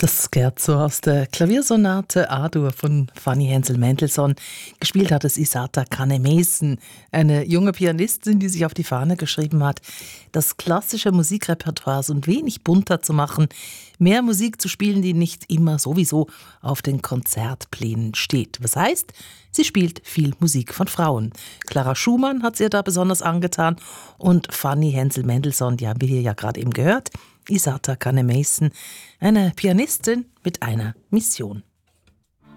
Das Scherzo aus der Klaviersonate A-Dur von Fanny Hensel-Mendelssohn. Gespielt hat es Isata Kahnemesen, eine junge Pianistin, die sich auf die Fahne geschrieben hat, das klassische Musikrepertoire so ein wenig bunter zu machen, mehr Musik zu spielen, die nicht immer sowieso auf den Konzertplänen steht. Was heißt, sie spielt viel Musik von Frauen. Clara Schumann hat es ihr da besonders angetan und Fanny Hensel-Mendelssohn, die haben wir hier ja gerade eben gehört, Isata Kahnemesen, eine Pianistin mit einer Mission.